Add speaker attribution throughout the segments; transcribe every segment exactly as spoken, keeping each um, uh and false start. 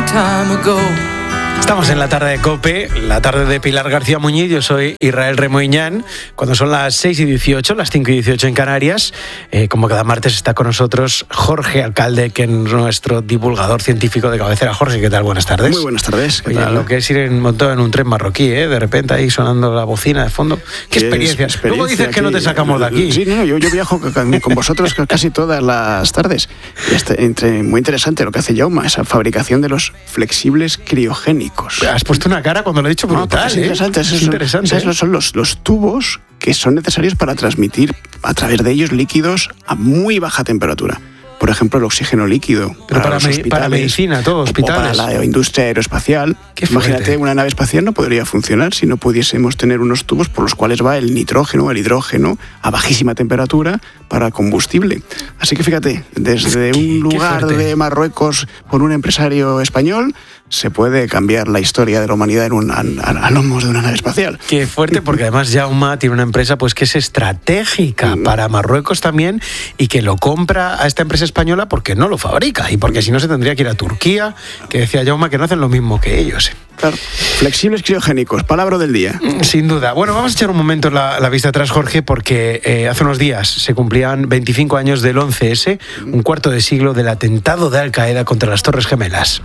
Speaker 1: time ago.
Speaker 2: Estamos en la tarde de COPE, la tarde de Pilar García Muñiz. Yo soy Israel Remoiñán. Cuando son las seis y dieciocho, las cinco y dieciocho en Canarias, eh, como cada martes está con nosotros Jorge Alcalde, que es nuestro divulgador científico de cabecera. Jorge, ¿qué tal? Buenas tardes.
Speaker 3: Muy buenas tardes. ¿Qué
Speaker 2: Oye,
Speaker 3: tal?
Speaker 2: Lo que es ir en, montado en un tren marroquí, ¿eh? De repente ahí sonando la bocina de fondo. ¡Qué experiencia!
Speaker 3: experiencia
Speaker 2: Luego dices
Speaker 3: aquí.
Speaker 2: Que no te sacamos de aquí.
Speaker 3: Sí, no, yo, yo viajo con vosotros casi todas las tardes. Y este, entre, muy interesante lo que hace Jaume, esa fabricación de los flexibles criogénicos.
Speaker 2: Has puesto una cara cuando lo he dicho brutal,
Speaker 3: no, es interesante.
Speaker 2: ¿eh?
Speaker 3: Es,
Speaker 2: es interesante.
Speaker 3: Esos son los, los tubos que son necesarios para transmitir a través de ellos líquidos a muy baja temperatura. Por ejemplo, el oxígeno líquido.
Speaker 2: Pero para, para, me, para medicina, todo, hospitales.
Speaker 3: O para la industria aeroespacial.
Speaker 2: Qué
Speaker 3: Imagínate, una nave espacial no podría funcionar si no pudiésemos tener unos tubos por los cuales va el nitrógeno, el hidrógeno, a bajísima temperatura para combustible. Así que fíjate, desde un lugar de Marruecos por un empresario español, se puede cambiar la historia de la humanidad en un, a, a lomos de una nave espacial.
Speaker 2: Qué fuerte, porque además Jaume tiene una empresa pues que es estratégica mm. para Marruecos también, y que lo compra a esta empresa española porque no lo fabrica, y porque si no se tendría que ir a Turquía, que decía Jaume que no hacen lo mismo que ellos.
Speaker 3: Claro. Flexibles criogénicos, palabra del día.
Speaker 2: Sin duda. Bueno, vamos a echar un momento la, la vista atrás, Jorge, porque eh, hace unos días se cumplían veinticinco años del once ese, un cuarto de siglo del atentado de Al Qaeda contra las Torres Gemelas.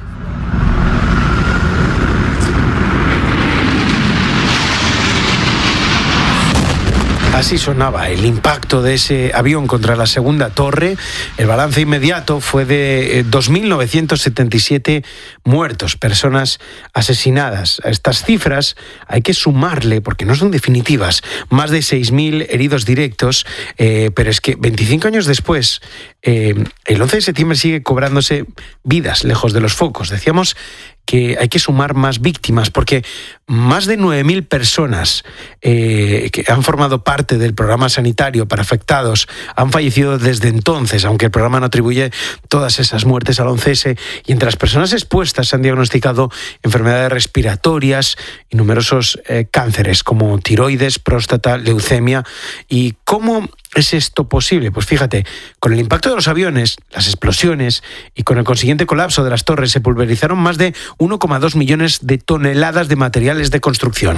Speaker 2: Así sonaba el impacto de ese avión contra la segunda torre. El balance inmediato fue de dos mil novecientos setenta y siete muertos, personas asesinadas. A estas cifras hay que sumarle, porque no son definitivas, más de seis mil heridos directos, eh, pero es que veinticinco años después, eh, el once de septiembre sigue cobrándose vidas lejos de los focos. Decíamos que hay que sumar más víctimas, porque más de nueve mil personas eh, que han formado parte del programa sanitario para afectados han fallecido desde entonces, aunque el programa no atribuye todas esas muertes al once ese, y entre las personas expuestas se han diagnosticado enfermedades respiratorias y numerosos eh, cánceres como tiroides, próstata, leucemia. ¿Y cómo es esto posible? Pues fíjate, con el impacto de los aviones, las explosiones y con el consiguiente colapso de las torres se pulverizaron más de uno coma dos millones de toneladas de materiales de construcción.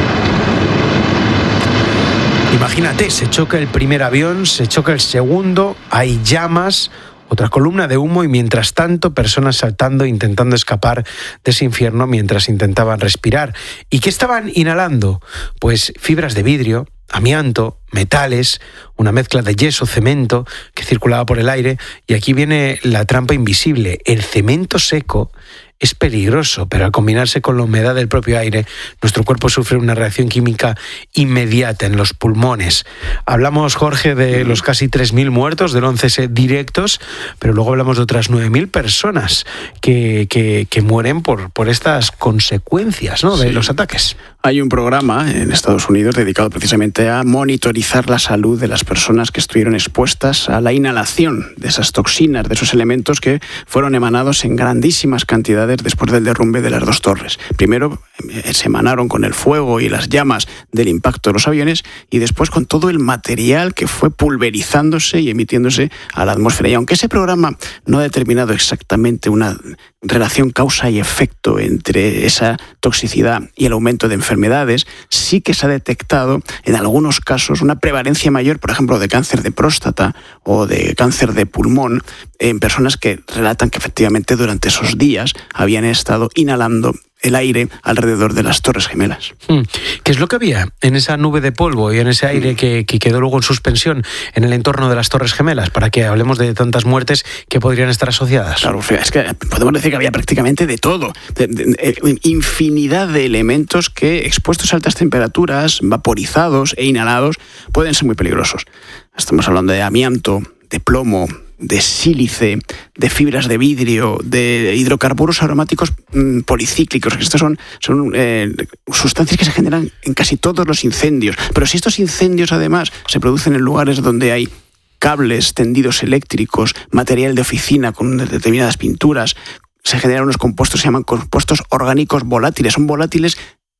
Speaker 2: Imagínate, se choca el primer avión, se choca el segundo, hay llamas, otra columna de humo, y mientras tanto personas saltando, intentando escapar de ese infierno mientras intentaban respirar. ¿Y qué estaban inhalando? Pues fibras de vidrio, amianto, metales, una mezcla de yeso, cemento que circulaba por el aire. Y aquí viene la trampa invisible. El cemento seco es peligroso, pero al combinarse con la humedad del propio aire, nuestro cuerpo sufre una reacción química inmediata en los pulmones. Hablamos, Jorge, de los casi tres mil muertos del once ese directos, pero luego hablamos de otras nueve mil personas que, que, que mueren por, por estas consecuencias, ¿no?, de sí. los ataques.
Speaker 3: Hay un programa en Estados Unidos dedicado precisamente a monitorizar la salud de las personas que estuvieron expuestas a la inhalación de esas toxinas, de esos elementos que fueron emanados en grandísimas cantidades después del derrumbe de las dos torres. Primero se emanaron con el fuego y las llamas del impacto de los aviones, y después con todo el material que fue pulverizándose y emitiéndose a la atmósfera. Y aunque ese programa no ha determinado exactamente una relación causa y efecto entre esa toxicidad y el aumento de enfermedades, sí que se ha detectado en algunos casos una prevalencia mayor, por ejemplo, de cáncer de próstata o de cáncer de pulmón en personas que relatan que efectivamente durante esos días habían estado inhalando el aire alrededor de las Torres Gemelas.
Speaker 2: ¿Qué es lo que había en esa nube de polvo y en ese aire que, que quedó luego en suspensión en el entorno de las Torres Gemelas, para que hablemos de tantas muertes que podrían estar asociadas?
Speaker 3: Claro, es que podemos decir que había prácticamente de todo, de, de, de, infinidad de elementos que, expuestos a altas temperaturas, vaporizados e inhalados, pueden ser muy peligrosos. Estamos hablando de amianto, de plomo, de sílice, de fibras de vidrio, de hidrocarburos aromáticos mmm, policíclicos. Estos son, son eh, sustancias que se generan en casi todos los incendios. Pero si estos incendios además se producen en lugares donde hay cables, tendidos eléctricos, material de oficina con determinadas pinturas, se generan unos compuestos, se llaman compuestos orgánicos volátiles. Son volátiles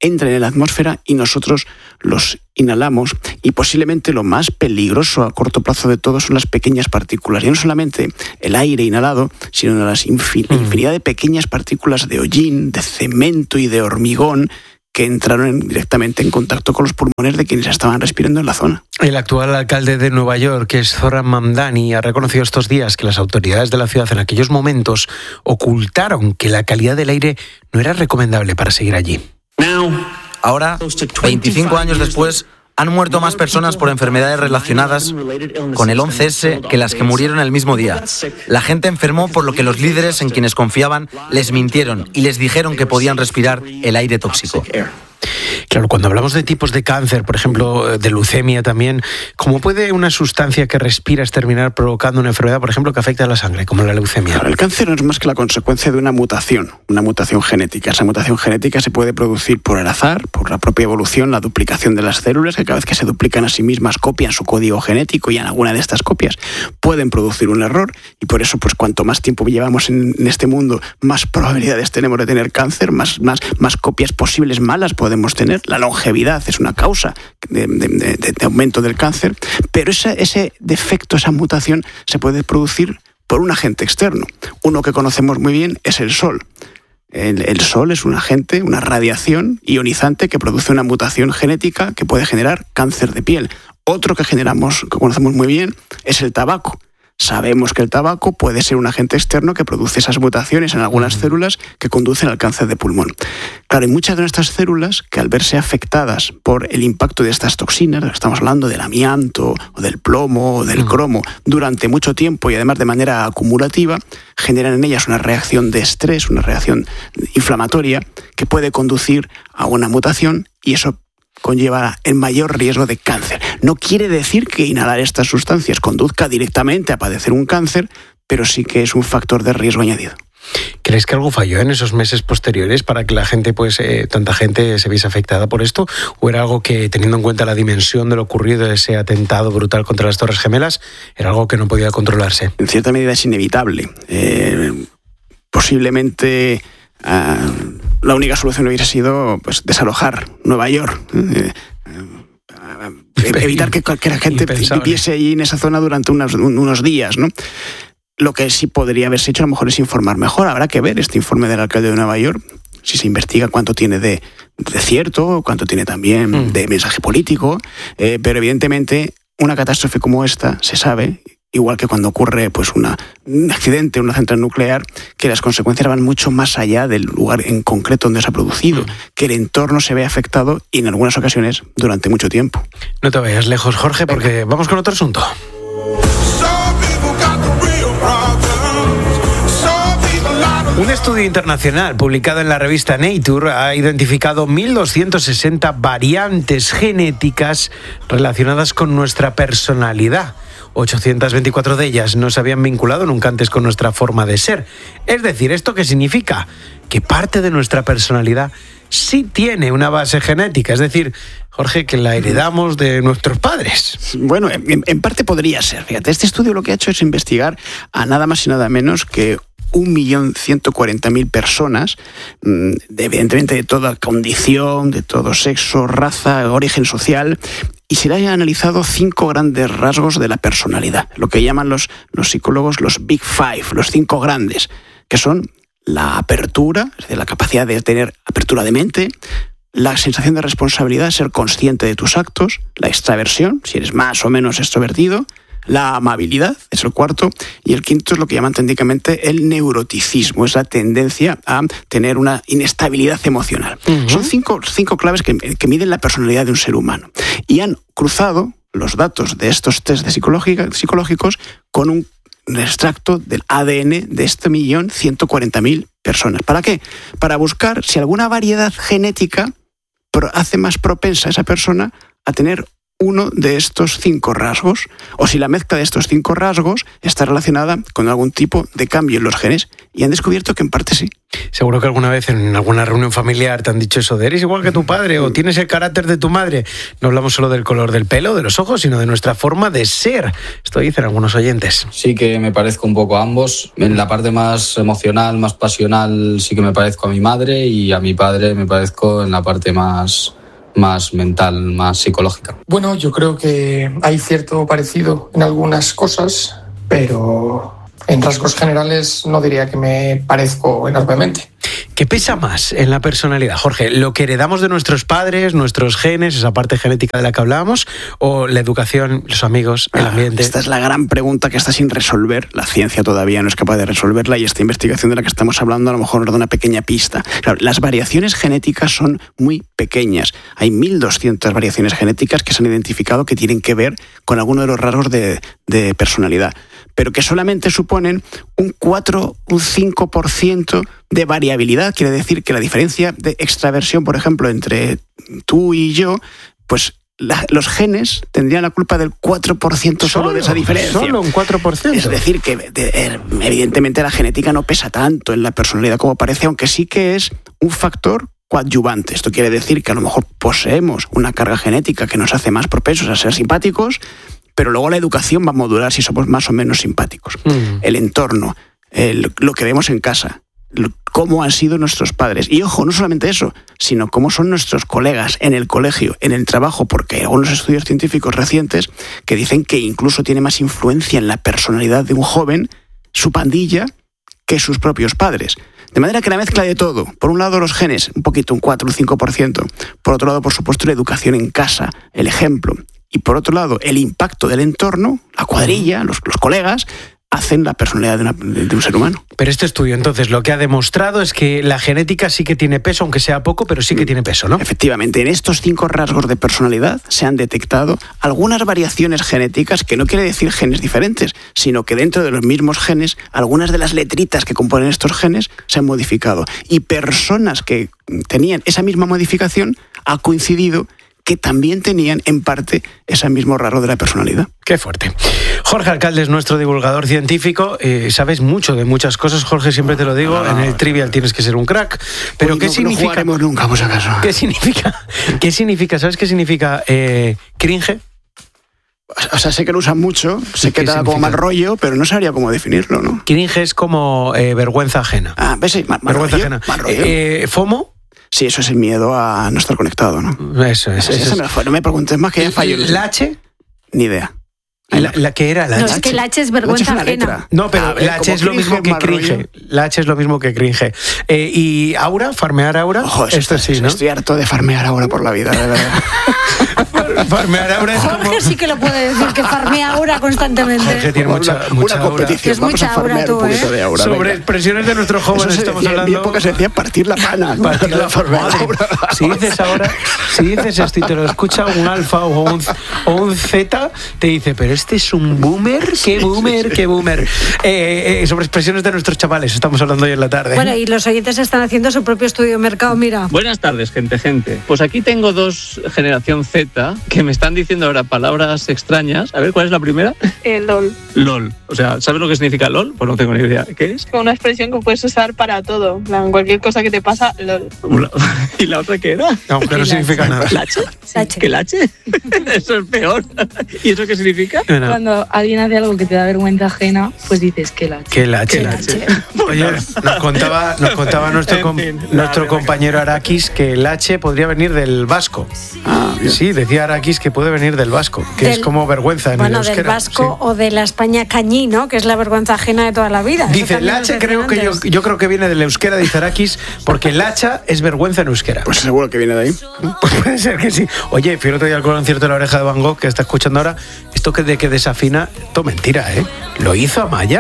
Speaker 3: entran en la atmósfera y nosotros los inhalamos. Y posiblemente lo más peligroso a corto plazo de todo son las pequeñas partículas. Y no solamente el aire inhalado, sino las infin- mm. infinidad de pequeñas partículas de hollín, de cemento y de hormigón que entraron en, directamente en contacto con los pulmones de quienes estaban respirando en la zona.
Speaker 2: El actual alcalde de Nueva York, que es Zohran Mamdani, ha reconocido estos días que las autoridades de la ciudad en aquellos momentos ocultaron que la calidad del aire no era recomendable para seguir allí.
Speaker 1: Ahora, veinticinco años después, han muerto más personas por enfermedades relacionadas con el once ese que las que murieron el mismo día. La gente enfermó por lo que los líderes en quienes confiaban les mintieron y les dijeron que podían respirar el aire tóxico.
Speaker 2: Claro, cuando hablamos de tipos de cáncer, por ejemplo, de leucemia también, ¿cómo puede una sustancia que respiras terminar provocando una enfermedad, por ejemplo, que afecta a la sangre, como la leucemia?
Speaker 3: Claro, el cáncer no es más que la consecuencia de una mutación, una mutación genética. Esa mutación genética se puede producir por el azar, por la propia evolución, la duplicación de las células, que cada vez que se duplican a sí mismas copian su código genético y en alguna de estas copias pueden producir un error y por eso, pues cuanto más tiempo llevamos en, en este mundo, más probabilidades tenemos de tener cáncer, más, más, más copias posibles malas podemos tener. La longevidad es una causa de, de, de, de aumento del cáncer, pero ese, ese defecto, esa mutación se puede producir por un agente externo. Uno que conocemos muy bien es el sol. El, el sol es un agente, una radiación ionizante que produce una mutación genética que puede generar cáncer de piel. Otro que generamos, que conocemos muy bien, es el tabaco. Sabemos que el tabaco puede ser un agente externo que produce esas mutaciones en algunas células que conducen al cáncer de pulmón. Claro, hay muchas de nuestras células que al verse afectadas por el impacto de estas toxinas, estamos hablando del amianto, o del plomo, o del cromo, durante mucho tiempo y además de manera acumulativa, generan en ellas una reacción de estrés, una reacción inflamatoria que puede conducir a una mutación y eso conlleva el mayor riesgo de cáncer. No quiere decir que inhalar estas sustancias conduzca directamente a padecer un cáncer, pero sí que es un factor de riesgo añadido.
Speaker 2: ¿Crees que algo falló en esos meses posteriores para que la gente, pues, eh, tanta gente se viese afectada por esto? ¿O era algo que, teniendo en cuenta la dimensión de lo ocurrido, de ese atentado brutal contra las Torres Gemelas, era algo que no podía controlarse?
Speaker 3: En cierta medida es inevitable. Eh, posiblemente Uh, la única solución hubiera sido pues desalojar Nueva York, eh, eh, evitar que, que la gente viviese allí en esa zona durante unos, unos días, ¿no? Lo que sí podría haberse hecho a lo mejor es informar mejor. Habrá que ver este informe del alcalde de Nueva York, si se investiga cuánto tiene de, de cierto, cuánto tiene también mm. de mensaje político, eh, pero evidentemente una catástrofe como esta se sabe, igual que cuando ocurre pues una, un accidente en una central nuclear, que las consecuencias van mucho más allá del lugar en concreto donde se ha producido, mm. que el entorno se ve afectado y en algunas ocasiones durante mucho tiempo.
Speaker 2: No te vayas lejos, Jorge, porque Venga. Vamos con otro asunto. Un estudio internacional publicado en la revista Nature ha identificado mil doscientas sesenta variantes genéticas relacionadas con nuestra personalidad. ochocientas veinticuatro de ellas no se habían vinculado nunca antes con nuestra forma de ser. Es decir, ¿esto qué significa? Que parte de nuestra personalidad sí tiene una base genética, es decir, Jorge, que la heredamos de nuestros padres.
Speaker 3: Bueno, en, en parte podría ser. Fíjate, este estudio lo que ha hecho es investigar a nada más y nada menos que un millón ciento cuarenta mil personas, evidentemente de toda condición, de todo sexo, raza, origen social, y se le han analizado cinco grandes rasgos de la personalidad, lo que llaman los, los psicólogos los Big Five, los cinco grandes, que son la apertura, es decir, la capacidad de tener apertura de mente, la sensación de responsabilidad, ser consciente de tus actos, la extraversión, si eres más o menos extrovertido, la amabilidad, es el cuarto, y el quinto es lo que llaman técnicamente el neuroticismo, es la tendencia a tener una inestabilidad emocional. Uh-huh. Son cinco, cinco claves que, que miden la personalidad de un ser humano. Y han cruzado los datos de estos test de psicológicos con un extracto del A D N de este millón ciento cuarenta mil personas. ¿Para qué? Para buscar si alguna variedad genética hace más propensa a esa persona a tener uno de estos cinco rasgos, o si la mezcla de estos cinco rasgos está relacionada con algún tipo de cambio en los genes, y han descubierto que en parte sí.
Speaker 2: Seguro que alguna vez en alguna reunión familiar te han dicho eso de eres igual que tu padre o tienes el carácter de tu madre. No hablamos solo del color del pelo, de los ojos, sino de nuestra forma de ser. Esto dicen algunos oyentes.
Speaker 4: Sí que me parezco un poco a ambos. En la parte más emocional, más pasional, sí que me parezco a mi madre, y a mi padre me parezco en la parte más... más mental, más psicológica.
Speaker 5: Bueno, yo creo que hay cierto parecido en algunas cosas, pero en rasgos generales no diría que me parezco enormemente.
Speaker 2: ¿Qué pesa más en la personalidad, Jorge? ¿Lo que heredamos de nuestros padres, nuestros genes, esa parte genética de la que hablábamos, o la educación, los amigos, el ambiente?
Speaker 3: Esta es la gran pregunta que está sin resolver. La ciencia todavía no es capaz de resolverla, y esta investigación de la que estamos hablando a lo mejor nos da una pequeña pista. Claro, las variaciones genéticas son muy pequeñas. Hay mil doscientas variaciones genéticas que se han identificado que tienen que ver con alguno de los rasgos de, de personalidad, pero que solamente suponen un cuatro, un cinco por ciento de variabilidad. Quiere decir que la diferencia de extraversión, por ejemplo, entre tú y yo, pues la, los genes tendrían la culpa del cuatro por ciento solo, solo de esa diferencia.
Speaker 2: Solo un cuatro por ciento.
Speaker 3: Es decir, que de, evidentemente la genética no pesa tanto en la personalidad como parece, aunque sí que es un factor coadyuvante. Esto quiere decir que a lo mejor poseemos una carga genética que nos hace más propensos a ser simpáticos, pero luego la educación va a modular si somos más o menos simpáticos. Mm. El entorno, el, lo que vemos en casa, cómo han sido nuestros padres. Y ojo, no solamente eso, sino cómo son nuestros colegas en el colegio, en el trabajo, porque hay algunos estudios científicos recientes que dicen que incluso tiene más influencia en la personalidad de un joven su pandilla que sus propios padres. De manera que la mezcla de todo, por un lado los genes, un poquito, un cuatro, un cinco por ciento, por otro lado, por supuesto, la educación en casa, el ejemplo, y por otro lado, el impacto del entorno, la cuadrilla, los, los colegas, hacen la personalidad de, una, de un ser humano.
Speaker 2: Pero este estudio, entonces, lo que ha demostrado es que la genética sí que tiene peso, aunque sea poco, pero sí que tiene peso, ¿no?
Speaker 3: Efectivamente, en estos cinco rasgos de personalidad se han detectado algunas variaciones genéticas, que no quiere decir genes diferentes, sino que dentro de los mismos genes, algunas de las letritas que componen estos genes se han modificado. Y personas que tenían esa misma modificación ha coincidido que también tenían en parte ese mismo rasgo de la personalidad.
Speaker 2: Qué fuerte. Jorge Alcalde es nuestro divulgador científico. Eh, sabes mucho de muchas cosas, Jorge, siempre te lo digo. Ah, en el trivial tienes que ser un crack. Pero ¿qué
Speaker 3: no,
Speaker 2: significa?
Speaker 3: No jugaremos nunca, por si acaso.
Speaker 2: ¿Qué significa? ¿Qué significa? ¿Sabes qué significa eh, cringe?
Speaker 3: O sea, sé que lo usan mucho, sé que da como mal rollo, pero no sabría cómo definirlo, ¿no?
Speaker 2: Cringe es como eh, vergüenza ajena.
Speaker 3: Ah, ¿ves? Mal, mal
Speaker 2: vergüenza
Speaker 3: rollo,
Speaker 2: ajena.
Speaker 3: Mal rollo.
Speaker 2: Eh, ¿FOMO?
Speaker 3: Sí, eso es el miedo a no estar conectado, ¿no?
Speaker 2: Eso es. Eso, eso
Speaker 3: es. Me fue. No me preguntes más, que ya fallo.
Speaker 2: ¿La H?
Speaker 3: Ni idea.
Speaker 2: La, la que era la
Speaker 6: no,
Speaker 2: H.
Speaker 6: es que la H es vergüenza ajena.
Speaker 2: No, pero ah, la H es lo mismo que cringe. La H es lo mismo que cringe. Eh, ¿Y aura? ¿Farmear aura?
Speaker 3: Ojo,
Speaker 2: esto sí, ¿no?
Speaker 3: Estoy harto de farmear ahora por la vida, de verdad.
Speaker 2: Farmear ahora es
Speaker 6: Jorge
Speaker 2: como...
Speaker 6: sí que lo puede decir, que farmea aura constantemente.
Speaker 2: Jorge tiene mucha,
Speaker 3: una,
Speaker 2: mucha
Speaker 3: una competición.
Speaker 6: Es mucha aura tú, ¿eh?
Speaker 3: De aura,
Speaker 2: sobre
Speaker 3: venga.
Speaker 2: expresiones de nuestros jóvenes
Speaker 3: Eso se
Speaker 2: estamos
Speaker 3: decía,
Speaker 2: hablando.
Speaker 3: En mi época se decía partir la pana.
Speaker 2: Partir la aura. Si dices ahora, si dices esto y te lo escucha un alfa o un, o un zeta, te dice, pero este es un boomer, qué boomer, qué boomer. Eh, eh, sobre expresiones de nuestros chavales estamos hablando hoy en la tarde.
Speaker 6: Bueno, y los oyentes están haciendo su propio estudio de mercado, mira.
Speaker 7: Buenas tardes, gente, gente. Pues aquí tengo dos generación Z que me están diciendo ahora palabras extrañas. A ver, ¿cuál es la primera?
Speaker 8: Eh, LOL.
Speaker 7: LOL. O sea, ¿sabes lo que significa LOL? Pues no tengo ni idea. ¿Qué es?
Speaker 8: Una expresión que puedes usar para todo. En plan, cualquier cosa que te pasa, LOL.
Speaker 7: ¿Y la otra qué era?
Speaker 2: No, que no significa nada.
Speaker 7: ¿La H?
Speaker 6: La H.
Speaker 7: ¿Qué la H? Eso es peor. ¿Y eso qué significa?
Speaker 2: No.
Speaker 9: Cuando alguien hace algo que te da vergüenza ajena, pues dices que la H.
Speaker 2: Que la H. Oye, nos contaba, nos contaba nuestro, com, fin, nuestro compañero Arakis que el H podría venir del vasco.
Speaker 3: Ah,
Speaker 2: sí, decía Arakis que puede venir del vasco, que
Speaker 6: del,
Speaker 2: es como vergüenza en
Speaker 6: bueno,
Speaker 2: el euskera.
Speaker 6: Del vasco
Speaker 2: sí.
Speaker 6: O de la España cañí, ¿no? Que es la vergüenza ajena de toda la vida.
Speaker 2: Dice, el H creo que yo, yo creo que viene del euskera, dice Arakis, porque el hacha es vergüenza en euskera.
Speaker 3: Pues seguro que viene de ahí.
Speaker 2: Pues puede ser que sí. Oye, fui el otro día al concierto de La Oreja de Van Gogh, que está escuchando ahora, esto que de que desafina, esto mentira, ¿eh? ¿Lo hizo Amaya?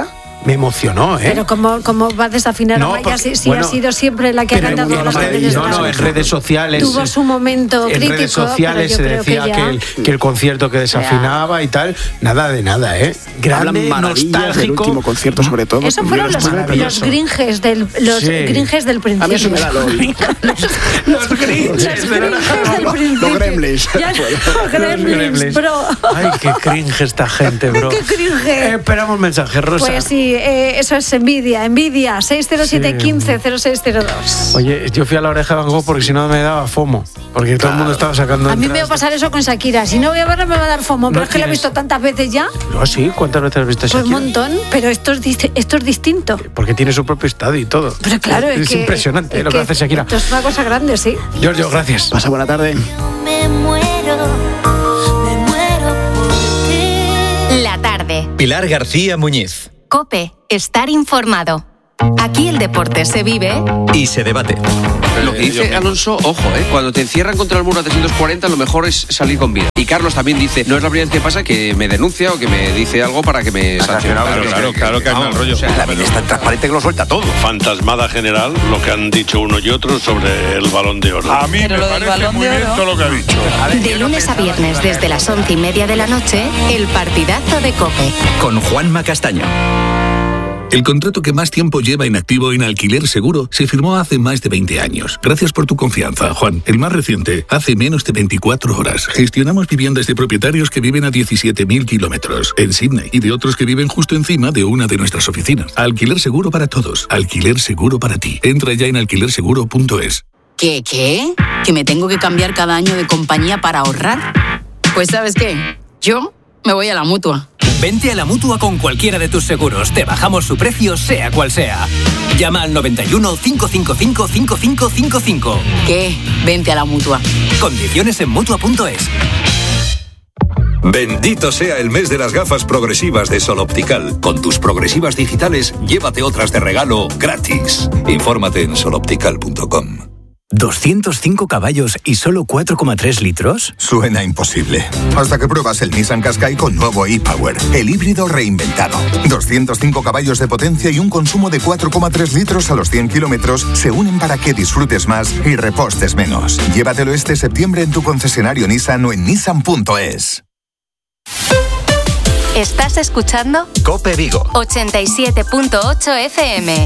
Speaker 2: me emocionó, ¿eh?
Speaker 6: Pero ¿cómo, cómo va a desafinar
Speaker 2: No,
Speaker 6: a Maya
Speaker 2: porque,
Speaker 6: si, si
Speaker 2: bueno,
Speaker 6: ha sido siempre la que ha
Speaker 2: pero
Speaker 6: cantado
Speaker 2: en-
Speaker 6: las
Speaker 2: en-
Speaker 6: canciones?
Speaker 2: no, no, en redes sociales.
Speaker 6: Tuvo su momento
Speaker 2: En
Speaker 6: crítico,
Speaker 2: redes sociales se
Speaker 6: pero yo creo
Speaker 2: decía
Speaker 6: que,
Speaker 2: que,
Speaker 6: ya...
Speaker 2: el, que el concierto que desafinaba y tal. Nada de nada, ¿eh? Grande,
Speaker 3: Hablan maravillas del
Speaker 2: nostálgico.
Speaker 3: último concierto, sobre todo.
Speaker 6: Eso
Speaker 3: con
Speaker 6: fueron
Speaker 3: Dios
Speaker 6: los,
Speaker 3: maravilloso.
Speaker 6: los gringes del, los
Speaker 2: Sí.
Speaker 6: gringes del principio.
Speaker 3: A mí eso me da lo
Speaker 6: Los
Speaker 2: Grinches
Speaker 6: gringes
Speaker 2: de la-
Speaker 6: del principio.
Speaker 3: Los gremlins.
Speaker 6: Ya, los gremlins,
Speaker 2: Gremlins.
Speaker 6: bro.
Speaker 2: Ay, qué cringe esta gente, bro.
Speaker 6: Qué cringe.
Speaker 2: Eh, esperamos mensaje, Rosa.
Speaker 6: Pues sí, eh, eso es envidia, envidia. seis cero siete,
Speaker 2: Sí.
Speaker 6: uno cinco, cero seis cero dos.
Speaker 2: Oye, yo fui a la Oreja de Van Gogh porque si no me daba FOMO. Porque todo el mundo estaba sacando
Speaker 6: A mí me va a
Speaker 2: entradas.
Speaker 6: pasar eso con Shakira. Si no voy a verla me va a dar fomo, pero
Speaker 2: No
Speaker 6: es que la he
Speaker 2: tienes-
Speaker 6: visto tantas veces ya.
Speaker 2: No, sí, ¿cuántas veces has visto a
Speaker 6: Pues un
Speaker 2: Shakira?
Speaker 6: montón, pero esto es, dist- esto es distinto.
Speaker 2: Porque tiene su propio estadio y todo.
Speaker 6: Pero claro, es,
Speaker 2: es
Speaker 6: que,
Speaker 2: impresionante
Speaker 6: es
Speaker 2: lo que, hace Shakira.
Speaker 6: Esto es una cosa grande, sí.
Speaker 2: Giorgio, gracias.
Speaker 3: Pasa buena tarde.
Speaker 10: Me muero, me muero por ti. La tarde.
Speaker 11: Pilar García Muñiz.
Speaker 10: COPE. Estar informado. Aquí el deporte se vive
Speaker 11: Y se debate.
Speaker 12: Lo que dice Alonso, ojo, ¿eh? Cuando te encierran contra el muro a trescientos cuarenta, lo mejor es salir con vida. Y Carlos también dice, no es la primera vez que pasa que me denuncia o que me dice algo para que me sancione.
Speaker 13: Claro, claro, claro que hay mal rollo.
Speaker 12: La
Speaker 13: vida es tan transparente que lo suelta todo. Fantasmada general, lo que han dicho uno y otro sobre el Balón de Oro. A mí
Speaker 10: Pero
Speaker 13: me
Speaker 10: lo del
Speaker 13: parece
Speaker 10: Balón
Speaker 13: muy
Speaker 10: de
Speaker 13: bien
Speaker 10: Oro.
Speaker 13: todo lo que ha dicho.
Speaker 10: de lunes a viernes desde las once y media de la noche, el partidazo de COPE.
Speaker 11: Con Juanma Castaño.
Speaker 14: El contrato que más tiempo lleva inactivo en Alquiler Seguro se firmó hace más de veinte años. Gracias por tu confianza, Juan. El más reciente, hace menos de veinticuatro horas. Gestionamos viviendas de propietarios que viven a diecisiete mil kilómetros en Sydney y de otros que viven justo encima de una de nuestras oficinas. Alquiler Seguro para todos. Alquiler Seguro para ti. Entra ya en alquiler seguro punto es.
Speaker 15: ¿Qué, qué? ¿Que me tengo que cambiar cada año de compañía para ahorrar? Pues ¿sabes qué? Yo me voy a la Mutua.
Speaker 16: Vente a la Mutua con cualquiera de tus seguros. Te bajamos su precio, sea cual sea. Llama al noventa y uno, cinco cinco cinco, cinco cinco cinco cinco.
Speaker 15: ¿Qué? Vente a la Mutua.
Speaker 16: Condiciones en Mutua punto es.
Speaker 17: Bendito sea el mes de las gafas progresivas de Sol Optical. Con tus progresivas digitales, llévate otras de regalo gratis. Infórmate en sol optical punto com.
Speaker 16: ¿doscientos cinco caballos y solo cuatro coma tres litros?
Speaker 18: Suena imposible. Hasta que pruebas el Nissan Qashqai con nuevo e-Power, el híbrido reinventado. doscientos cinco caballos de potencia y un consumo de cuatro coma tres litros a los cien kilómetros se unen para que disfrutes más y repostes menos. Llévatelo este septiembre en tu concesionario Nissan o en nissan punto es.
Speaker 10: ¿Estás escuchando?
Speaker 11: COPE Vigo.
Speaker 10: ochenta y siete punto ocho F M.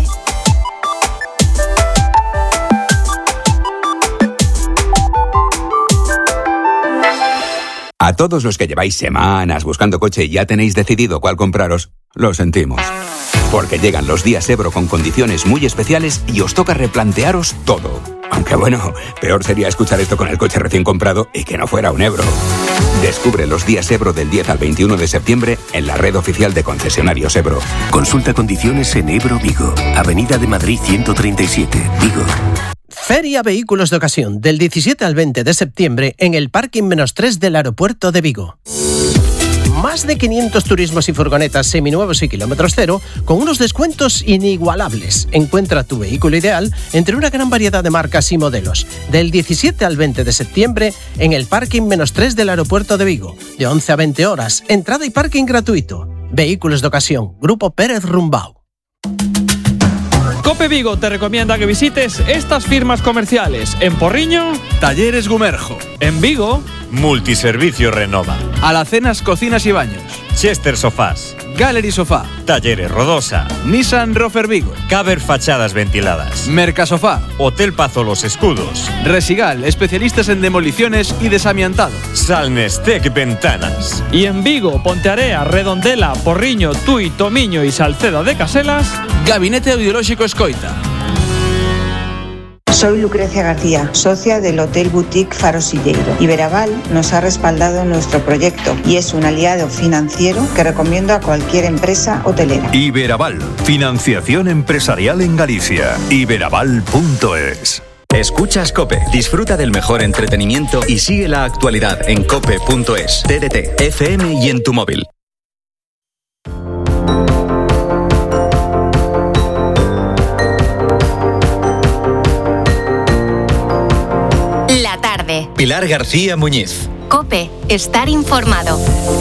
Speaker 19: A todos los que lleváis semanas buscando coche y ya tenéis decidido cuál compraros, lo sentimos. Porque llegan los días Ebro con condiciones muy especiales y os toca replantearos todo. Aunque bueno, peor sería escuchar esto con el coche recién comprado y que no fuera un Ebro. Descubre los días Ebro del diez al veintiuno de septiembre en la red oficial de concesionarios Ebro.
Speaker 20: Consulta condiciones en Ebro Vigo, Avenida de Madrid ciento treinta y siete, Vigo.
Speaker 21: Feria Vehículos de Ocasión, del diecisiete al veinte de septiembre en el Parking menos tres del aeropuerto de Vigo. Más de quinientos turismos y furgonetas seminuevos y kilómetros cero con unos descuentos inigualables. Encuentra tu vehículo ideal entre una gran variedad de marcas y modelos. Del diecisiete al veinte de septiembre en el Parking menos tres del aeropuerto de Vigo. De once a veinte horas. Entrada y parking gratuito. Vehículos de Ocasión. Grupo Pérez Rumbau.
Speaker 22: COPE Vigo te recomienda que visites estas firmas comerciales. En Porriño,
Speaker 23: Talleres Gumerjo.
Speaker 22: En Vigo,
Speaker 23: Multiservicio Renova.
Speaker 22: Alacenas Cocinas y Baños.
Speaker 23: Chester Sofás.
Speaker 22: Gallery Sofá.
Speaker 23: Talleres Rodosa.
Speaker 22: Nissan Rofer Vigo.
Speaker 23: Caber Fachadas Ventiladas.
Speaker 22: Mercasofá.
Speaker 23: Hotel Pazo Los Escudos.
Speaker 22: Resigal, especialistas en demoliciones y desamiantado.
Speaker 23: Salnestec Ventanas.
Speaker 22: Y en Vigo, Pontearea, Redondela, Porriño, Tui, Tomiño y Salceda de Caselas, Gabinete Audiolóxico Escoita.
Speaker 24: Soy Lucrecia García, socia del Hotel Boutique Faro Silleiro. Iberaval nos ha respaldado en nuestro proyecto y es un aliado financiero que recomiendo a cualquier empresa hotelera.
Speaker 17: Iberaval, financiación empresarial en Galicia. iberaval punto es.
Speaker 11: Escuchas COPE. Disfruta del mejor entretenimiento y sigue la actualidad en cope punto es. T D T, F M y en tu móvil.
Speaker 10: La tarde.
Speaker 11: Pilar García Muñiz.
Speaker 10: COPE, estar informado.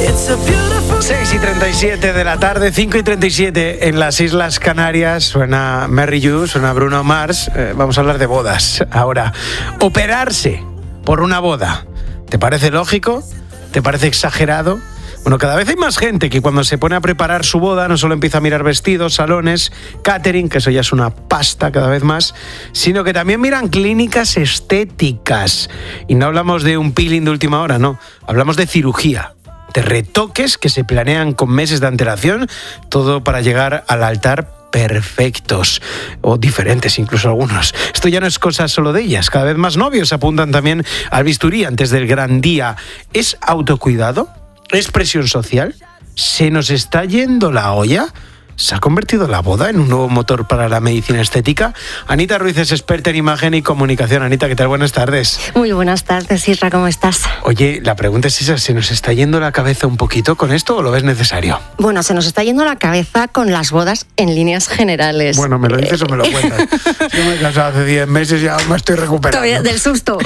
Speaker 2: seis y treinta y siete de la tarde, cinco y treinta y siete en las Islas Canarias. Suena Mary You, suena Bruno Mars. Eh, vamos a hablar de bodas. Ahora, operarse por una boda, ¿te parece lógico? ¿Te parece exagerado? Bueno, cada vez hay más gente que cuando se pone a preparar su boda no solo empieza a mirar vestidos, salones, catering, que eso ya es una pasta cada vez más, sino que también miran clínicas estéticas. Y no hablamos de un peeling de última hora, no. Hablamos de cirugía, de retoques que se planean con meses de antelación, todo para llegar al altar perfectos o diferentes incluso algunos. Esto ya no es cosa solo de ellas. Cada vez más novios apuntan también al bisturí antes del gran día. ¿Es autocuidado? ¿Es presión social? ¿Se nos está yendo la olla? ¿Se ha convertido la boda en un nuevo motor para la medicina estética? Anita Ruiz es experta en imagen y comunicación. Anita, ¿qué tal? Buenas tardes.
Speaker 1: Muy buenas tardes, Isra, ¿cómo estás?
Speaker 2: Oye, la pregunta es esa, ¿se nos está yendo la cabeza un poquito con esto o lo ves necesario?
Speaker 1: Bueno, se nos está yendo la cabeza con las bodas en líneas generales.
Speaker 2: Bueno, ¿me lo dices o me lo cuentas? Yo me he casado hace diez meses y aún me estoy recuperando.
Speaker 1: Todavía del susto.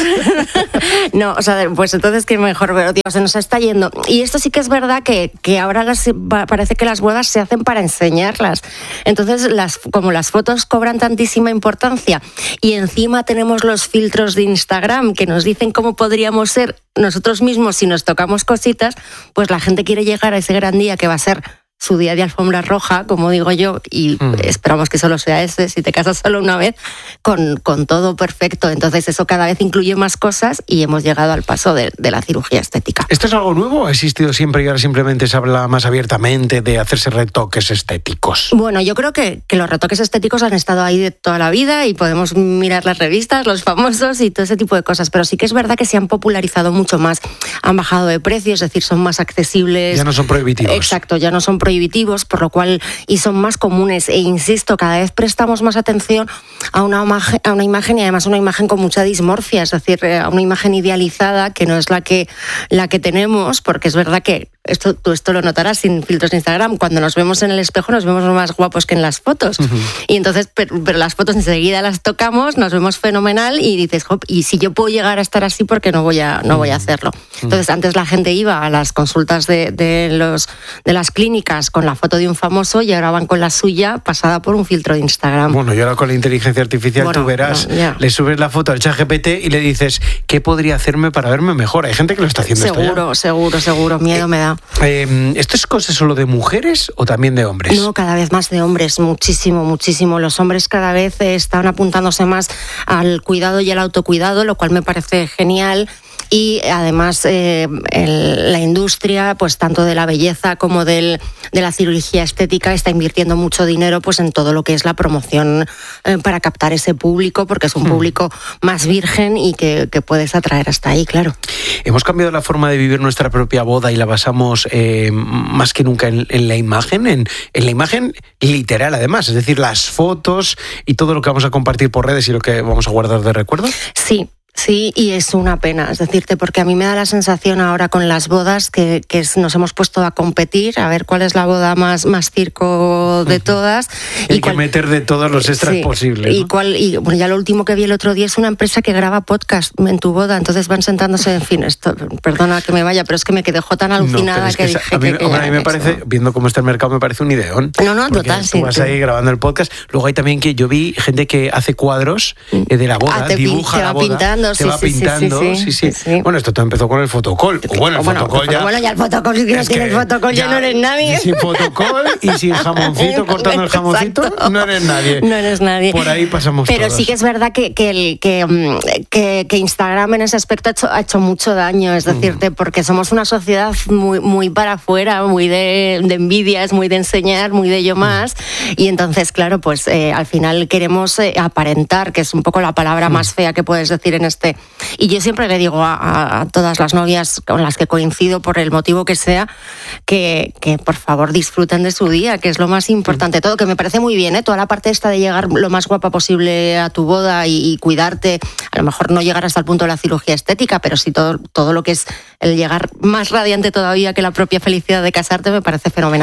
Speaker 1: No, o sea, pues entonces que mejor, pero tío, se nos está yendo. Y esto sí que es verdad que, que ahora las, parece que las bodas se hacen para enseñarlas. Entonces, las, como las fotos cobran tantísima importancia y encima tenemos los filtros de Instagram que nos dicen cómo podríamos ser nosotros mismos si nos tocamos cositas, pues la gente quiere llegar a ese gran día que va a ser su día de alfombra roja, como digo yo, y mm. esperamos que solo sea ese, si te casas solo una vez, con, con todo perfecto. Entonces eso cada vez incluye más cosas y hemos llegado al paso de, de la cirugía estética.
Speaker 2: ¿Esto es algo nuevo o ha existido siempre y ahora simplemente se habla más abiertamente de hacerse retoques estéticos?
Speaker 1: Bueno, yo creo que, que los retoques estéticos han estado ahí de toda la vida y podemos mirar las revistas, los famosos y todo ese tipo de cosas, pero sí que es verdad que se han popularizado mucho más, han bajado de precio, es decir, son más accesibles.
Speaker 2: Ya no son prohibitivos.
Speaker 1: Exacto, ya no son prohibitivos. prohibitivos, por lo cual y son más comunes e insisto, cada vez prestamos más atención a una imagen, a una imagen y además una imagen con mucha dismorfia, es decir, a una imagen idealizada que no es la que la que tenemos, porque es verdad que esto tú esto lo notarás sin filtros de Instagram, cuando nos vemos en el espejo nos vemos más guapos que en las fotos. Uh-huh. Y entonces, pero, pero las fotos enseguida las tocamos, nos vemos fenomenal y dices, Hop, y si yo puedo llegar a estar así, ¿por qué no voy a no voy a hacerlo? Entonces, antes la gente iba a las consultas de, de los de las clínicas con la foto de un famoso y ahora van con la suya pasada por un filtro de Instagram.
Speaker 2: Bueno, y ahora con la inteligencia artificial bueno, tú verás, no, le subes la foto al ChatGPT y le dices, ¿qué podría hacerme para verme mejor? Hay gente que lo está haciendo.
Speaker 1: Seguro,
Speaker 2: esto ya.
Speaker 1: seguro, seguro, miedo
Speaker 2: eh,
Speaker 1: me da.
Speaker 2: Eh, ¿Esto es cosa solo de mujeres o también de hombres?
Speaker 1: No, cada vez más de hombres, muchísimo, muchísimo. Los hombres cada vez están apuntándose más al cuidado y al autocuidado, lo cual me parece genial. Y además eh, el, la industria, pues tanto de la belleza como del, de la cirugía estética, está invirtiendo mucho dinero pues en todo lo que es la promoción eh, para captar ese público, porque es un hmm. público más virgen y que, que puedes atraer hasta ahí, claro.
Speaker 2: Hemos cambiado la forma de vivir nuestra propia boda y la basamos eh, más que nunca en, en la imagen, en, en la imagen literal además, es decir, las fotos y todo lo que vamos a compartir por redes y lo que vamos a guardar de recuerdo.
Speaker 1: Sí. Sí, y es una pena, es decirte, porque a mí me da la sensación ahora con las bodas que, que nos hemos puesto a competir, a ver cuál es la boda más, más circo de todas.
Speaker 2: Hay y que cuál, meter de todos los extras sí, posibles, ¿no?
Speaker 1: Y, cuál, y bueno, ya lo último que vi el otro día es una empresa que graba podcast en tu boda, entonces van sentándose, en fin, esto, perdona que me vaya, pero es que me quedé tan alucinada no, que, que dije
Speaker 2: a mí,
Speaker 1: que, que,
Speaker 2: hombre, a mí me parece,
Speaker 1: eso.
Speaker 2: Viendo cómo está el mercado, me parece un ideón.
Speaker 1: No, no, total,
Speaker 2: tú
Speaker 1: sí.
Speaker 2: Tú vas
Speaker 1: sí.
Speaker 2: ahí grabando el podcast. Luego hay también que yo vi gente que hace cuadros eh, de la boda,
Speaker 1: ah, te
Speaker 2: dibuja
Speaker 1: te
Speaker 2: la
Speaker 1: va
Speaker 2: boda,
Speaker 1: pintando,
Speaker 2: te
Speaker 1: sí,
Speaker 2: va
Speaker 1: sí,
Speaker 2: pintando.
Speaker 1: Sí,
Speaker 2: Sí, sí,
Speaker 1: sí, sí.
Speaker 2: Bueno, esto todo empezó con el fotocall. O bueno, el
Speaker 1: bueno,
Speaker 2: fotocall ya...
Speaker 1: Bueno, ya el fotocall, si no tienes fotocall ya, ya no eres nadie.
Speaker 2: Sin fotocall y sin jamoncito, cortando el jamoncito, Exacto. no eres nadie.
Speaker 1: No eres nadie.
Speaker 2: Por ahí pasamos
Speaker 1: Pero
Speaker 2: todos.
Speaker 1: sí que es verdad que, que, el, que, que, que Instagram en ese aspecto ha hecho, ha hecho mucho daño, es decirte, mm. porque somos una sociedad muy, muy para afuera, muy de, de envidias, muy de enseñar, muy de yo más, mm. y entonces, claro, pues eh, al final queremos eh, aparentar, que es un poco la palabra mm. más fea que puedes decir en este... Y yo siempre le digo a, a, a todas las novias con las que coincido, por el motivo que sea, que, que por favor disfruten de su día, que es lo más importante. Todo, que me parece muy bien, ¿eh? Toda la parte esta de llegar lo más guapa posible a tu boda y, y cuidarte, a lo mejor no llegar hasta el punto de la cirugía estética, pero sí todo, todo lo que es el llegar más radiante todavía que la propia felicidad de casarte me parece fenomenal.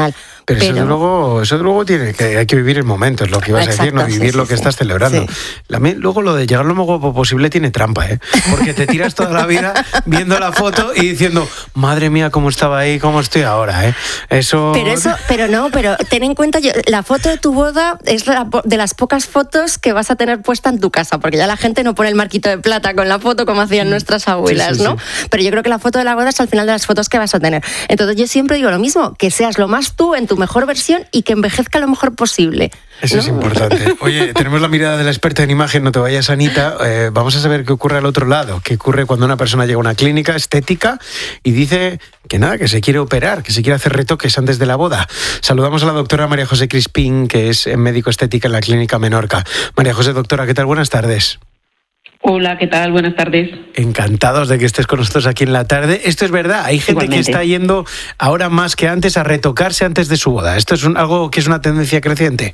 Speaker 2: Pero, pero... Eso, luego, eso luego tiene que hay que vivir el momento, es lo que ibas Exacto, a decir, no vivir sí, lo sí, que sí. estás celebrando. Sí. La, luego lo de llegar lo más guapo posible tiene trampa, ¿eh? Porque te tiras toda la vida viendo la foto y diciendo, madre mía, cómo estaba ahí, cómo estoy ahora, ¿eh? Eso...
Speaker 1: Pero eso, pero no, pero ten en cuenta, yo, la foto de tu boda es la, de las pocas fotos que vas a tener puesta en tu casa, porque ya la gente no pone el marquito de plata con la foto como hacían nuestras abuelas, sí, sí, ¿no? Sí. Pero yo creo que la foto de la boda es al final de las fotos que vas a tener. Entonces yo siempre digo lo mismo, que seas lo más tú en tu mejor versión y que envejezca lo mejor posible.
Speaker 2: Eso ¿no? es importante. Oye, tenemos la mirada de la experta en imagen, no te vayas, Anita. Eh, vamos a saber qué ocurre al otro lado, qué ocurre cuando una persona llega a una clínica estética y dice que nada, que se quiere operar, que se quiere hacer retoques antes de la boda. Saludamos a la doctora María José Crispín, que es médico estética en la Clínica Menorca. María José, doctora, ¿qué tal? Buenas tardes.
Speaker 4: Hola, ¿qué tal? Buenas tardes.
Speaker 2: Encantados de que estés con nosotros aquí en la tarde. Esto es verdad, hay gente Igualmente. que está yendo ahora más que antes a retocarse antes de su boda. ¿Esto es un, algo que es una tendencia creciente?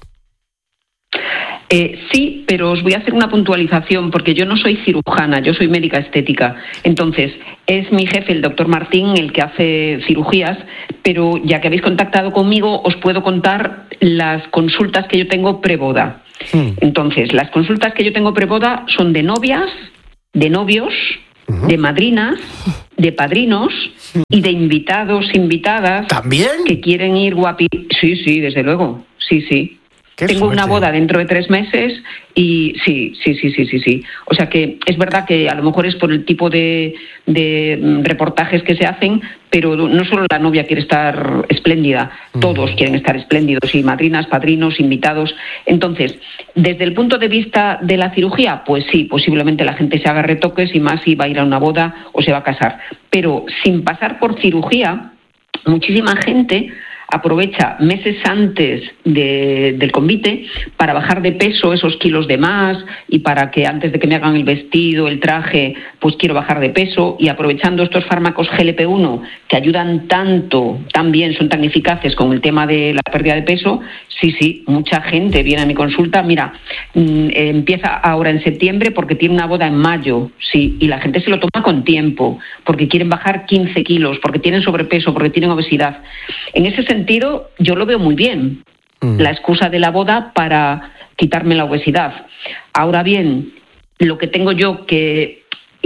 Speaker 4: Eh, sí, pero os voy a hacer una puntualización porque yo no soy cirujana, yo soy médica estética. Entonces, es mi jefe, el doctor Martín, el que hace cirugías, pero ya que habéis contactado conmigo, os puedo contar las consultas que yo tengo preboda. Sí. Entonces, las consultas que yo tengo preboda son de novias, de novios, uh-huh. de madrinas, de padrinos y de invitados, invitadas.
Speaker 2: ¿También?
Speaker 4: Que quieren ir guapi... Sí, sí, desde luego, sí, sí. Tengo fuerte. Una boda dentro de tres meses y sí, sí, sí, sí, sí, sí. O sea que es verdad que a lo mejor es por el tipo de, de reportajes que se hacen, pero no solo la novia quiere estar espléndida, todos quieren estar espléndidos, y madrinas, padrinos, invitados. Entonces, desde el punto de vista de la cirugía, pues sí, posiblemente la gente se haga retoques y más si va a ir a una boda o se va a casar. Pero sin pasar por cirugía, muchísima gente aprovecha meses antes de, del convite para bajar de peso esos kilos de más y para que antes de que me hagan el vestido, el traje, pues quiero bajar de peso, y aprovechando estos fármacos G L P uno que ayudan tanto, tan bien, son tan eficaces con el tema de la pérdida de peso, sí, sí, mucha gente viene a mi consulta, mira, mmm, empieza ahora en septiembre porque tiene una boda en mayo, sí, y la gente se lo toma con tiempo, porque quieren bajar quince kilos, porque tienen sobrepeso, porque tienen obesidad. En ese sentido, yo lo veo muy bien, mm. la excusa de la boda para quitarme la obesidad. Ahora bien, lo que tengo yo que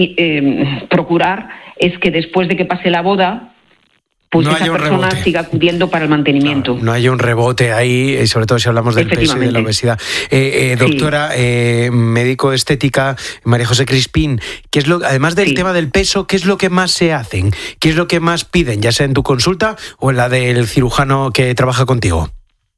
Speaker 4: eh, procurar es que después de que pase la boda, pues no esa persona rebote. siga acudiendo para el mantenimiento.
Speaker 2: No, no hay un rebote ahí, y sobre todo si hablamos del peso y de la obesidad. Eh, eh, doctora, sí. eh, médico estética, María José Crispín, ¿qué es lo, además del sí. tema del peso, qué es lo que más se hacen? ¿Qué es lo que más piden, ya sea en tu consulta o en la del cirujano que trabaja contigo?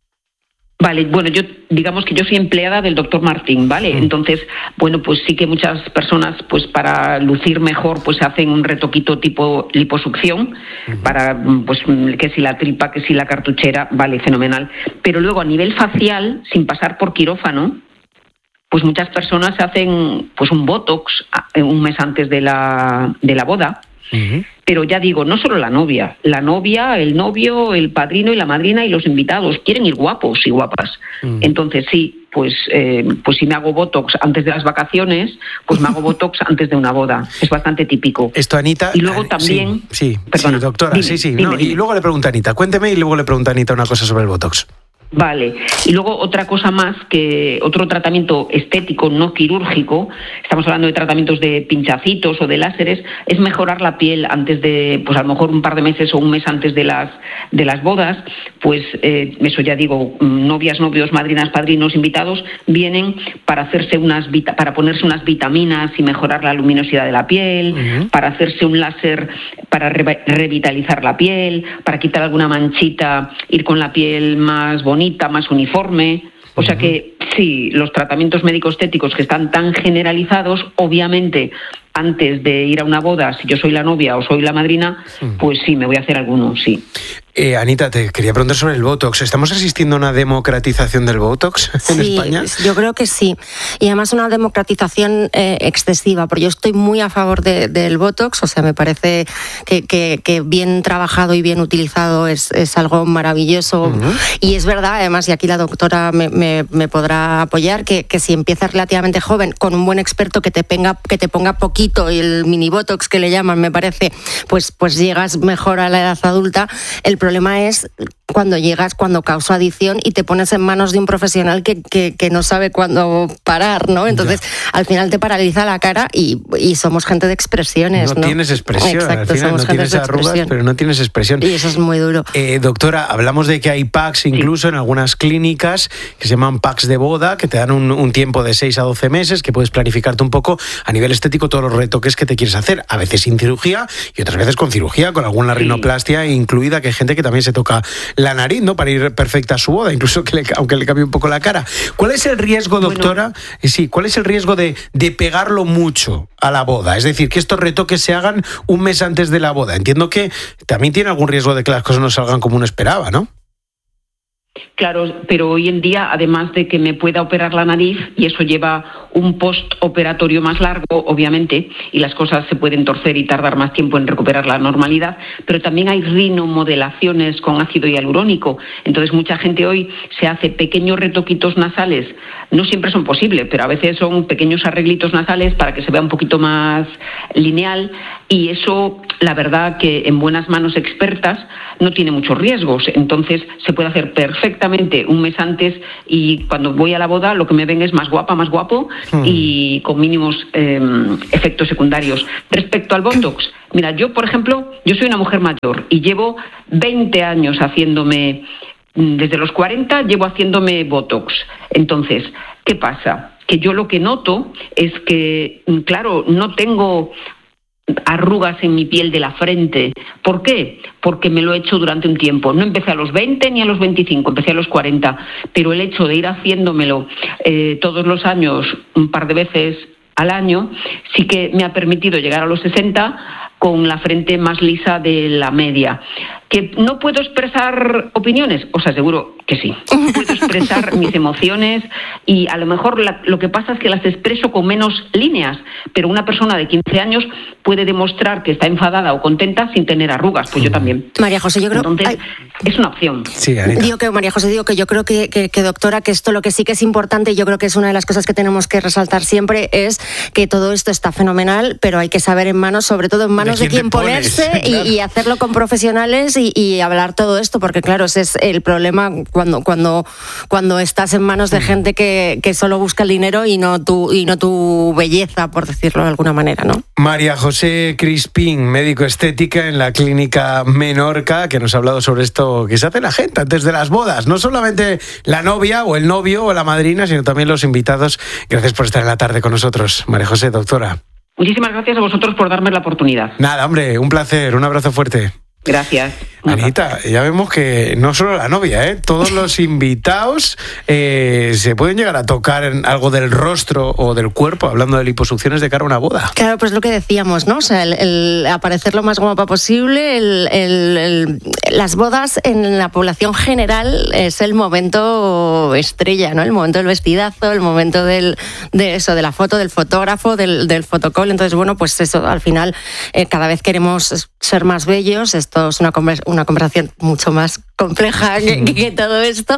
Speaker 4: Vale, bueno, yo digamos que yo soy empleada del doctor Martín, ¿vale? Entonces, bueno, pues sí que muchas personas, pues para lucir mejor, pues hacen un retoquito tipo liposucción, uh-huh. para, pues que si la tripa, que si la cartuchera, vale, fenomenal. Pero luego a nivel facial, sin pasar por quirófano, pues muchas personas hacen pues un botox un mes antes de la, de la boda. Uh-huh. Pero ya digo, no solo la novia, la novia, el novio, el padrino y la madrina y los invitados quieren ir guapos y guapas. Uh-huh. Entonces sí, pues eh, pues si me hago botox antes de las vacaciones, pues me hago botox antes de una boda. Es bastante típico.
Speaker 2: Esto, Anita.
Speaker 4: Y luego también.
Speaker 2: Sí, sí,
Speaker 4: perdona,
Speaker 2: sí doctora,
Speaker 4: dime,
Speaker 2: sí, sí.
Speaker 4: Dime,
Speaker 2: no,
Speaker 4: dime.
Speaker 2: Y luego le pregunta a Anita, cuénteme, y luego le pregunta a Anita una cosa sobre el botox.
Speaker 4: Vale, y luego otra cosa más, que otro tratamiento estético no quirúrgico, estamos hablando de tratamientos de pinchacitos o de láseres, es mejorar la piel antes de, pues a lo mejor un par de meses o un mes antes de las de las bodas, pues eh, eso ya digo, novias, novios, madrinas, padrinos, invitados, vienen para hacerse unas vita- para ponerse unas vitaminas y mejorar la luminosidad de la piel, uh-huh. para hacerse un láser para re- revitalizar la piel, para quitar alguna manchita, ir con la piel más bonita, más uniforme. O sea que sí, los tratamientos médico-estéticos que están tan generalizados, obviamente antes de ir a una boda, si yo soy la novia o soy la madrina, pues sí, me voy a hacer algunos, sí.
Speaker 2: Eh, Anita, te quería preguntar sobre el Botox. ¿Estamos asistiendo a una democratización del Botox en
Speaker 1: sí,
Speaker 2: España?
Speaker 1: Yo creo que sí. Y además una democratización eh, excesiva, porque yo estoy muy a favor de, del Botox. O sea, me parece que, que, que bien trabajado y bien utilizado es, es algo maravilloso. Uh-huh. Y es verdad, además, y aquí la doctora me, me, me podrá apoyar, que, que si empiezas relativamente joven, con un buen experto que te, ponga, que te ponga poquito, y el mini Botox que le llaman, me parece, pues, pues llegas mejor a la edad adulta. El problema es cuando llegas, cuando causa adicción y te pones en manos de un profesional que, que, que no sabe cuándo parar, ¿no? Entonces, ya. al final te paraliza la cara y, y somos gente de expresiones, ¿no?
Speaker 2: No tienes expresión,
Speaker 1: Exacto,
Speaker 2: al final no tienes arrugas, pero no tienes expresión.
Speaker 1: Y eso es muy duro.
Speaker 2: Eh, doctora, hablamos de que hay packs incluso sí. en algunas clínicas que se llaman packs de boda, que te dan un, un tiempo de seis a doce meses, que puedes planificarte un poco a nivel estético todos los retoques que te quieres hacer, a veces sin cirugía y otras veces con cirugía, con alguna sí. rinoplastia incluida, que hay gente que también se toca la nariz, ¿no? Para ir perfecta a su boda, incluso que le, aunque le cambie un poco la cara. ¿Cuál es el riesgo, doctora? Bueno. Sí, ¿cuál es el riesgo de, de pegarlo mucho a la boda? Es decir, que estos retoques se hagan un mes antes de la boda. Entiendo que también tiene algún riesgo de que las cosas no salgan como uno esperaba, ¿no?
Speaker 4: Claro, pero hoy en día, además de que me pueda operar la nariz, y eso lleva un postoperatorio más largo, obviamente, y las cosas se pueden torcer y tardar más tiempo en recuperar la normalidad, pero también hay rinomodelaciones con ácido hialurónico. Entonces, mucha gente hoy se hace pequeños retoquitos nasales. No siempre son posibles, pero a veces son pequeños arreglitos nasales para que se vea un poquito más lineal, y eso, la verdad, que en buenas manos expertas no tiene muchos riesgos. Entonces, se puede hacer perfectamente un mes antes, y cuando voy a la boda lo que me ven es más guapa, más guapo hmm. y con mínimos eh, efectos secundarios. Respecto al Botox, mira, yo, por ejemplo, yo soy una mujer mayor y llevo veinte años haciéndome, desde los cuarenta llevo haciéndome Botox. Entonces, ¿qué pasa? Que yo lo que noto es que, claro, no tengo arrugas en mi piel de la frente. ¿Por qué? Porque me lo he hecho durante un tiempo. No empecé a los veinte ni a los veinticinco, empecé a los cuarenta. Pero el hecho de ir haciéndomelo eh, todos los años, un par de veces al año, sí que me ha permitido llegar a los sesenta con la frente más lisa de la media. ¿Que no puedo expresar opiniones? Os aseguro que sí. Puedo expresar mis emociones y a lo mejor la, lo que pasa es que las expreso con menos líneas, pero una persona de quince años puede demostrar que está enfadada o contenta sin tener arrugas, pues yo también.
Speaker 1: María José, yo creo...
Speaker 4: Entonces, ay, es una opción.
Speaker 2: Sí, Anita.
Speaker 1: Digo que, María José, digo que yo creo que, que, que, doctora, que esto lo que sí que es importante, y yo creo que es una de las cosas que tenemos que resaltar siempre, es que todo esto está fenomenal, pero hay que saber en manos, sobre todo en manos de, de quién ponerse claro. y, y hacerlo con profesionales y, y hablar todo esto, porque claro, ese es el problema cuando cuando cuando estás en manos de gente que, que solo busca el dinero y no tu y no tu belleza, por decirlo de alguna manera, ¿no?
Speaker 2: María José Crispín, médico estética en la clínica Menorca, que nos ha hablado sobre esto que se hace la gente antes de las bodas, no solamente la novia o el novio o la madrina, sino también los invitados. Gracias por estar en la tarde con nosotros, María José, doctora.
Speaker 4: Muchísimas gracias a vosotros por darme la oportunidad.
Speaker 2: Nada, hombre, un placer, un abrazo fuerte.
Speaker 4: Gracias.
Speaker 2: Anita, ya vemos que no solo la novia, ¿eh? Todos los invitados eh, se pueden llegar a tocar en algo del rostro o del cuerpo, hablando de liposucciones de cara a una boda.
Speaker 1: Claro, pues lo que decíamos, ¿no? O sea, el, el aparecer lo más guapa posible, el, el, el, las bodas en la población general es el momento estrella, ¿no? El momento del vestidazo, el momento del, de eso, de la foto, del fotógrafo, del, del fotocall. Entonces, bueno, pues eso, al final, eh, cada vez queremos ser más bellos. Esto es una conversación una conversación mucho más compleja que, que todo esto,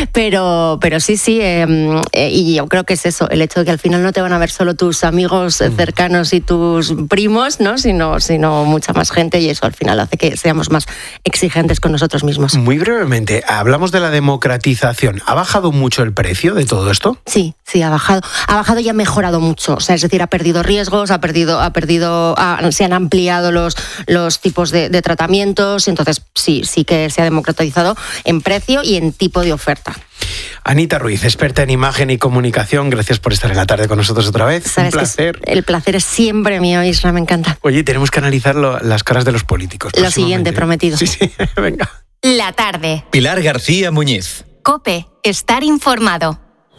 Speaker 1: pero, pero sí, sí, eh, eh, y yo creo que es eso, el hecho de que al final no te van a ver solo tus amigos cercanos y tus primos, ¿no? sino, sino mucha más gente, y eso al final hace que seamos más exigentes con nosotros mismos.
Speaker 2: Muy brevemente, hablamos de la democratización. ¿Ha bajado mucho el precio de todo esto?
Speaker 1: Sí, sí, ha bajado. Ha bajado y ha mejorado mucho. O sea, es decir, ha perdido riesgos, ha perdido, ha perdido, ha, se han ampliado los, los tipos de, de tratamientos, entonces sí, sí que se ha democratizado en precio y en tipo de oferta.
Speaker 2: Anita Ruiz, experta en imagen y comunicación, gracias por estar en la tarde con nosotros otra vez. Un placer.
Speaker 1: El placer es siempre mío, Isra, me encanta.
Speaker 2: Oye, tenemos que analizar lo, las caras de los políticos.
Speaker 1: Lo siguiente, prometido.
Speaker 2: Sí, sí, venga.
Speaker 10: La tarde.
Speaker 23: Pilar García Muñiz.
Speaker 10: COPE, estar informado.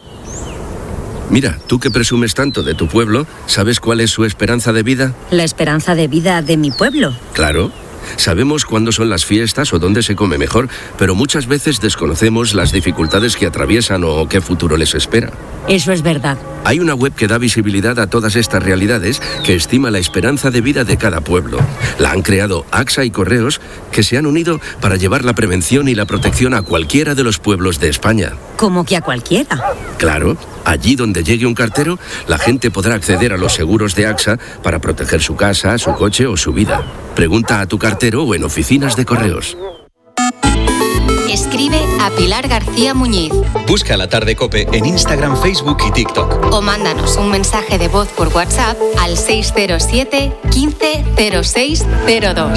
Speaker 5: Mira, tú que presumes tanto de tu pueblo, ¿sabes cuál es su esperanza de vida?
Speaker 7: ¿La esperanza de vida de mi pueblo?
Speaker 5: Claro. Sabemos cuándo son las fiestas o dónde se come mejor, pero muchas veces desconocemos las dificultades que atraviesan o qué futuro les espera.
Speaker 7: Eso es verdad.
Speaker 5: Hay una web que da visibilidad a todas estas realidades, que estima la esperanza de vida de cada pueblo. La han creado AXA y Correos, que se han unido para llevar la prevención y la protección a cualquiera de los pueblos de España.
Speaker 7: ¿Cómo que a cualquiera?
Speaker 5: Claro. Allí donde llegue un cartero, la gente podrá acceder a los seguros de AXA para proteger su casa, su coche o su vida. Pregunta a tu cartero o en oficinas de correos.
Speaker 10: Estar escribe a Pilar García Muñiz.
Speaker 11: Busca La Tarde COPE en Instagram, Facebook y TikTok.
Speaker 10: O mándanos un mensaje de voz por WhatsApp al seis cero siete, quince, cero seis cero dos.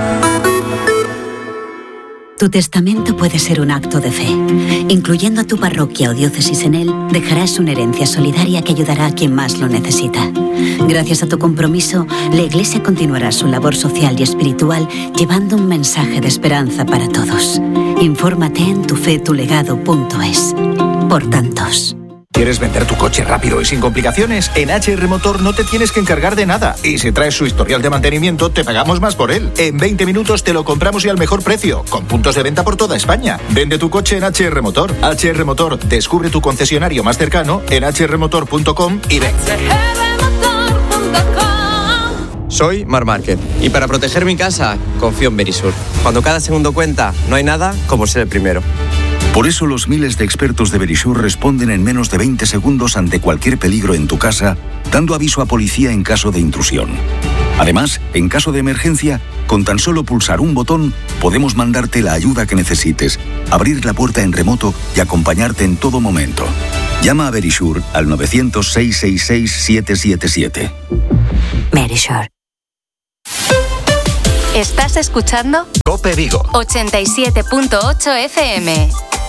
Speaker 3: Tu testamento puede ser un acto de fe. Incluyendo a tu parroquia o diócesis en él, dejarás una herencia solidaria que ayudará a quien más lo necesita. Gracias a tu compromiso, la Iglesia continuará su labor social y espiritual llevando un mensaje de esperanza para todos. Infórmate en tufetulegado punto es. Por tantos.
Speaker 6: ¿Quieres vender tu coche rápido y sin complicaciones? En H R Motor no te tienes que encargar de nada. Y si traes su historial de mantenimiento, te pagamos más por él. En veinte minutos te lo compramos y al mejor precio, con puntos de venta por toda España. Vende tu coche en H R Motor. H R Motor, descubre tu concesionario más cercano en h r motor punto com y ven.
Speaker 8: Soy Mar Márquez y para proteger mi casa confío en Verisur. Cuando cada segundo cuenta, no hay nada como ser el primero.
Speaker 9: Por eso los miles de expertos de Verisur responden en menos de veinte segundos ante cualquier peligro en tu casa, dando aviso a policía en caso de intrusión. Además, en caso de emergencia, con tan solo pulsar un botón, podemos mandarte la ayuda que necesites, abrir la puerta en remoto y acompañarte en todo momento. Llama a Verisur al nueve cero cero, seis seis seis, siete siete siete.
Speaker 3: Verisur.
Speaker 10: ¿Estás escuchando?
Speaker 11: COPE Vigo.
Speaker 10: ochenta y siete punto ocho F M.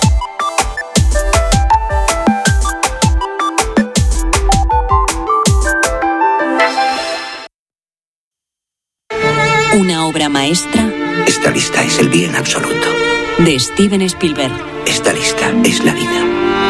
Speaker 3: Una obra maestra.
Speaker 25: Esta lista es el bien absoluto.
Speaker 3: De Steven Spielberg.
Speaker 25: Esta lista es la vida.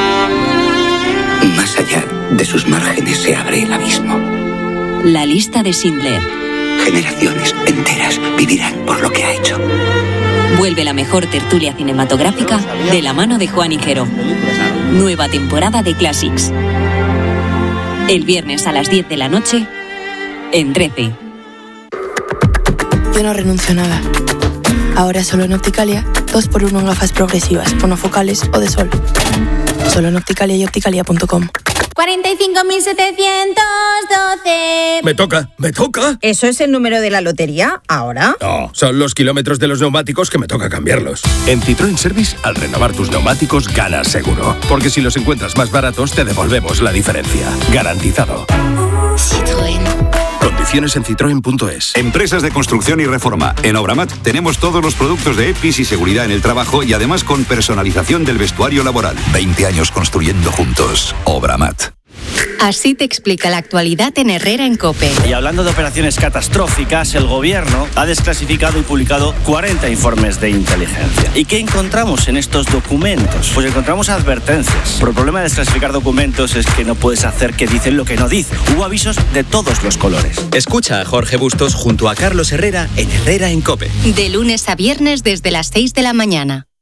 Speaker 25: Más allá de sus márgenes se abre el abismo.
Speaker 3: La lista de Schindler.
Speaker 25: Generaciones enteras vivirán por lo que ha hecho.
Speaker 3: Vuelve la mejor tertulia cinematográfica de la mano de Juan Higuero. Nueva temporada de Classics. El viernes a las diez de la noche en trece.
Speaker 26: Yo no renuncio a nada. Ahora solo en Opticalia, dos por uno en gafas progresivas, monofocales o de sol. Solo en Opticalia y opticalia punto com.
Speaker 27: cuarenta y cinco mil setecientos doce.
Speaker 28: Me toca, me toca.
Speaker 27: ¿Eso es el número de la lotería ahora?
Speaker 28: No, son los kilómetros de los neumáticos que me toca cambiarlos.
Speaker 29: En Citroën Service, al renovar tus neumáticos, ganas seguro. Porque si los encuentras más baratos, te devolvemos la diferencia. Garantizado.
Speaker 27: Citroën.
Speaker 29: Condiciones en citroen punto es.
Speaker 17: Empresas de construcción y reforma. En Obramat tenemos todos los productos de EPIs y seguridad en el trabajo y además con personalización del vestuario laboral.
Speaker 9: veinte años construyendo juntos. Obramat.
Speaker 10: Así te explica la actualidad en Herrera en COPE.
Speaker 30: Y hablando de operaciones catastróficas, el gobierno ha desclasificado y publicado cuarenta informes de inteligencia. ¿Y qué encontramos en estos documentos? Pues encontramos advertencias. Pero el problema de desclasificar documentos es que no puedes hacer que dicen lo que no dicen. Hubo avisos de todos los colores.
Speaker 11: Escucha a Jorge Bustos junto a Carlos Herrera en Herrera en COPE.
Speaker 10: De lunes a viernes desde las seis de la mañana.